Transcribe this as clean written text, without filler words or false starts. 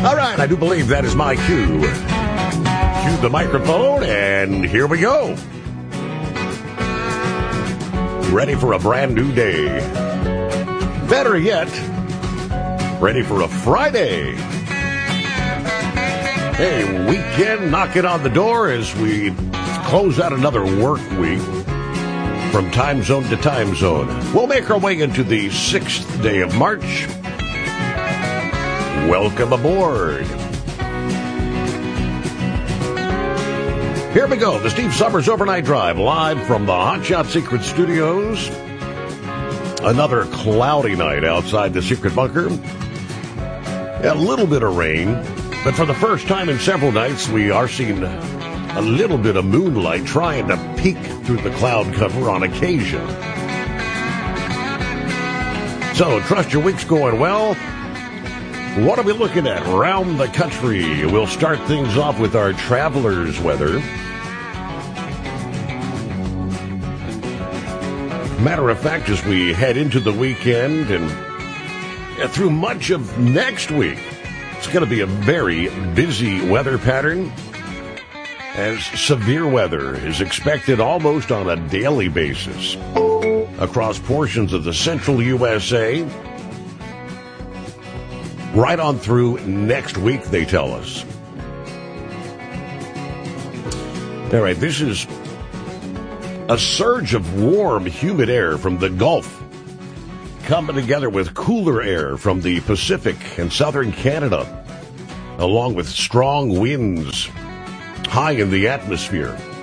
All right, I do believe that is my cue. Cue the microphone, and here we go. Ready for a brand new day. Better yet, ready for a Friday. Hey, weekend knocking on the door as we close out another work week from time zone to time zone. We'll make our way into the 6th day of March. Welcome aboard. Here we go, the Steve Summers Overnight Drive, live from the Hot Shot Secret Studios. Another cloudy night outside the secret bunker. A little bit of rain, but for the first time in several nights, we are seeing a little bit of moonlight trying to peek through the cloud cover on occasion. So, trust your week's going well. What are we looking at around the country? We'll start things off with our traveler's weather. Matter of fact, as we head into the weekend and through much of next week, it's going to be a very busy weather pattern, as severe weather is expected almost on a daily basis across portions of the central USA, right on through next week, they tell us. All right, this is a surge of warm, humid air from the Gulf coming together with cooler air from the Pacific and southern Canada, along with strong winds high in the atmosphere.